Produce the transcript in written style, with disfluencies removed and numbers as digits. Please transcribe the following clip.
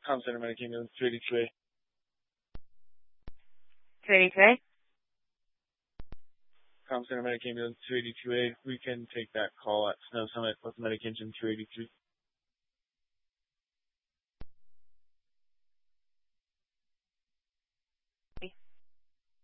Com Center Medic Ambulance 282A. 282A? Com Center Medic Ambulance 282A. We can take that call at Snow Summit with Medic Engine 283.